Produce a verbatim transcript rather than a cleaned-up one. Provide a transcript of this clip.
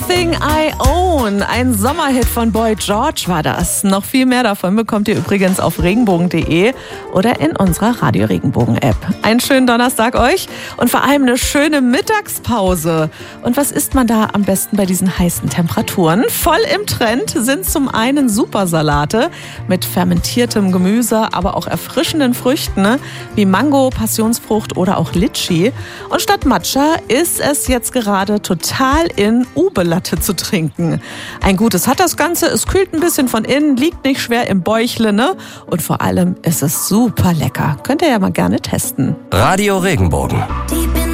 Everything I Own. Ein Sommerhit von Boy George war das. Noch viel mehr davon bekommt ihr übrigens auf regenbogen punkt de oder in unserer Radio Regenbogen App. Einen schönen Donnerstag euch und vor allem eine schöne Mittagspause. Und was isst man da am besten bei diesen heißen Temperaturen? Voll im Trend sind zum einen Supersalate mit fermentiertem Gemüse, aber auch erfrischenden Früchten, ne? Wie Mango, Passionsfrucht oder auch Litschi. Und statt Matcha ist es jetzt gerade total in Ube-Latte zu trinken. Ein Gutes hat das Ganze, es kühlt ein bisschen von innen, liegt nicht schwer im Bäuchle, ne? Und vor allem ist es super lecker. Könnt ihr ja mal gerne testen. Radio Regenbogen.